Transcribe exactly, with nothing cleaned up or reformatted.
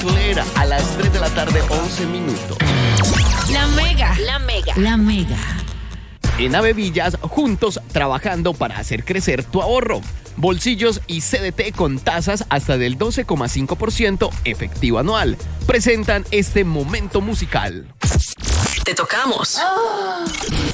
Clera, a las tres de la tarde, once minutos. La Mega, la Mega, la Mega. En Avevillas, juntos trabajando para hacer crecer tu ahorro. Bolsillos y C D T con tasas hasta del doce coma cinco por ciento efectivo anual. Presentan este momento musical. Te tocamos.